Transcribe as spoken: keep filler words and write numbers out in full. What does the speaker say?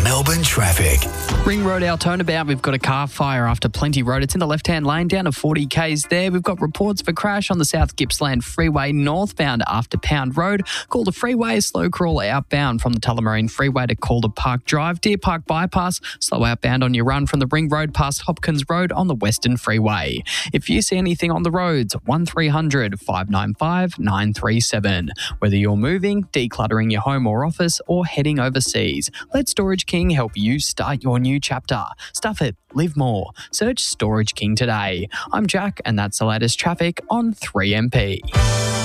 Melbourne traffic. Ring Road Altona bound, we've got a car fire after Plenty Road. It's in the left-hand lane, down to forty kays there. We've got reports of a crash on the South Gippsland Freeway northbound after Pound Road. Calder Freeway, slow crawl outbound from the Tullamarine Freeway to Calder Park Drive. Deer Park Bypass, slow outbound on your run from the Ring Road past Hopkins Road on the Western Freeway. If you see anything on the roads, one three hundred, five nine five, nine three seven. Whether you're moving, decluttering your home or office, or heading overseas, let Storage King help you start your new chapter. Stuff it, live more. Search Storage King today. I'm Jack, and that's the latest traffic on three M P.